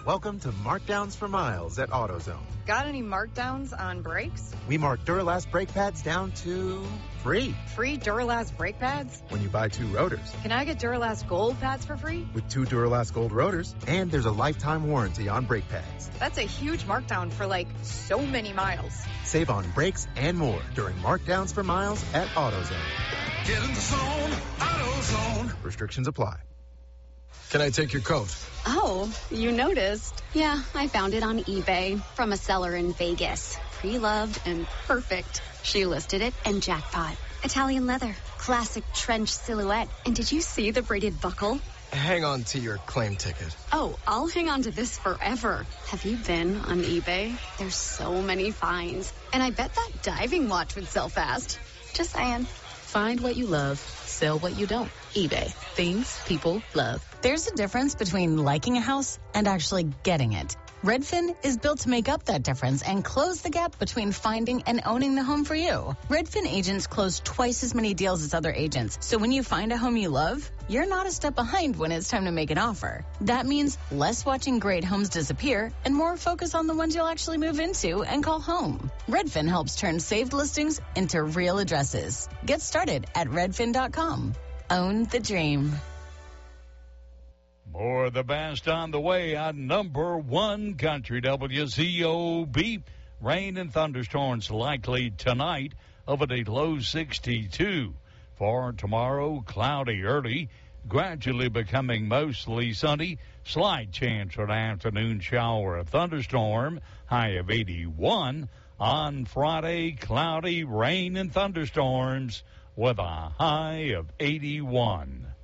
Welcome to Markdowns for Miles at AutoZone. Got any markdowns on brakes? We mark Duralast brake pads down to free. Free Duralast brake pads? When you buy 2 rotors. Can I get Duralast Gold pads for free? With 2 Duralast Gold rotors. And there's a lifetime warranty on brake pads. That's a huge markdown for so many miles. Save on brakes and more during Markdowns for Miles at AutoZone. Get in the zone, AutoZone. Restrictions apply. Can I take your coat? Oh, you noticed. Yeah, I found it on eBay from a seller in Vegas. Pre-loved and perfect. She listed it and jackpot. Italian leather, classic trench silhouette. And did you see the braided buckle? Hang on to your claim ticket. Oh, I'll hang on to this forever. Have you been on eBay? There's so many finds. And I bet that diving watch would sell fast. Just saying. Find what you love. Sell what you don't. eBay. Things people love. There's a difference between liking a house and actually getting it. Redfin is built to make up that difference and close the gap between finding and owning the home for you. Redfin agents close twice as many deals as other agents. So when you find a home you love, you're not a step behind when it's time to make an offer. That means less watching great homes disappear and more focus on the ones you'll actually move into and call home. Redfin helps turn saved listings into real addresses. Get started at redfin.com. Own the dream. More of the best on the way on number 1 Country WCOB. Rain and thunderstorms likely tonight. Overnight low 62. For tomorrow, cloudy early, gradually becoming mostly sunny. Slight chance for an afternoon shower or thunderstorm. High of 81. On Friday, cloudy, rain and thunderstorms with a high of 81.